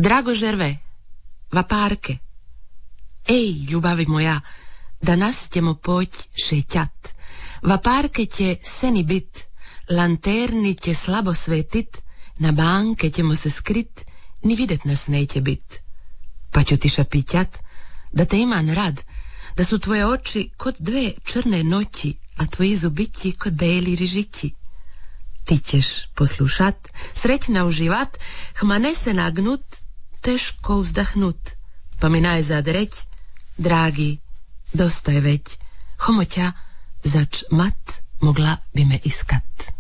Drago žerve, vapárke. Ej, ljubavi moja, danas ćemo poć šećat. Vapárke će seni bit, lanterni će slabo svetit, na banke ćemo se skrit, ni videt nas neće bit. Pa ću ti šapićat, da te iman rad, da su tvoje oči kod dve črne noći, a tvoji zubići kod beli rižići. Ti ćeš poslušat, srećna uživat, hmane se nagnut, teško uzdahnut, pa mi najzad reć, dragi, dosta je već, homoća, zač mat mogla bi me iskat.